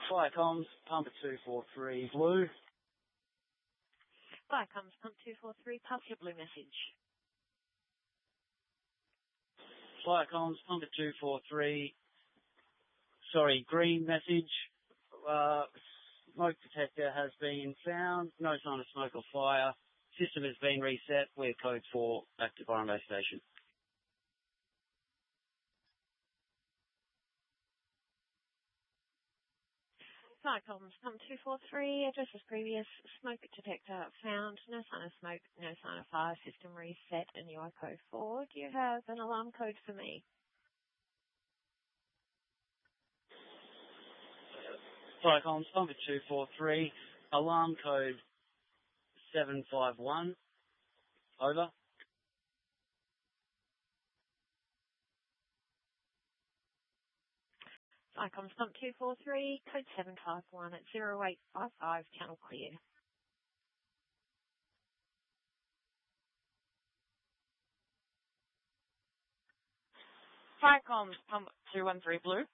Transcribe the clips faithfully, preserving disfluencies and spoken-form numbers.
Fire comms, pump two four three, blue. Fire comms, pump two four three, pass your blue message. Fire comms, pump two four three, sorry, green message. Uh, smoke detector has been found, no sign of smoke or fire. System has been reset, we're code four, back to Byron Bay Station. Fire comms, pump two four three, address as previous, smoke detector found, no sign of smoke, no sign of fire, system reset, and you are code four. Do you have an alarm code for me? Fire comms, pump two four three, alarm code seven five one, over. Fire comms, pump two four three, code seven five one at zero eight five five, channel clear. Fire comms, pump two one three, blue.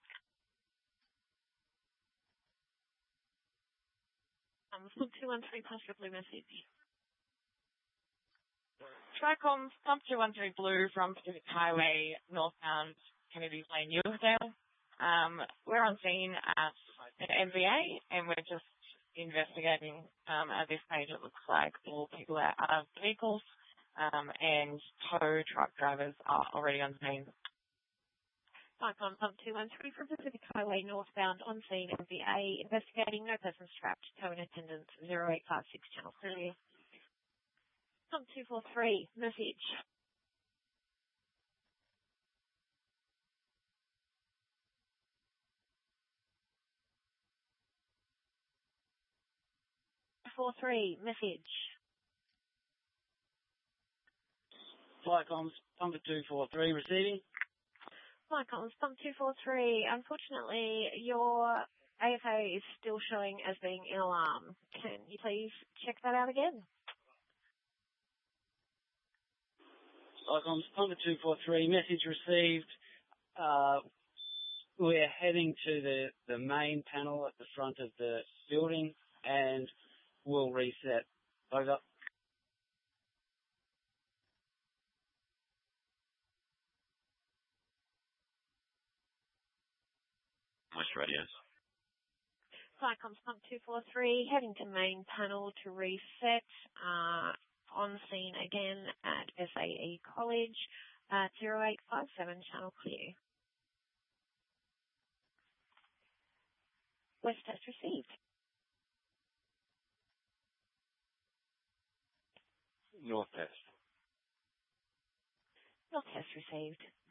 Um, pump two one three, pass your blue message. Fire comms, pump two one three, blue from Pacific Highway, northbound Kennedy Lane, Uildale. Um, we're on scene at an M V A, and we're just investigating. Um, at this stage, it looks like all people are out of vehicles, um, and tow truck drivers are already on scene. Fire comms, pump two one three from Pacific Highway, northbound, on scene, M V A, investigating, no persons trapped, tow in attendance, zero eight five six, channel clear. Pump two four three, message. four three, message. Fire comms, pump two four three, receiving. Fire comms, pump two four three. Unfortunately, your A F A is still showing as being in alarm. Can you please check that out again? Fire comms, pump two four three, message received. Uh, we're heading to the, the main panel at the front of the building, and we'll reset. Over. West radios. Fire comms, pump two four three, heading to main panel to reset. Uh, on scene again at S A E College at zero eight five seven, channel clear. West test received. North test. North test received.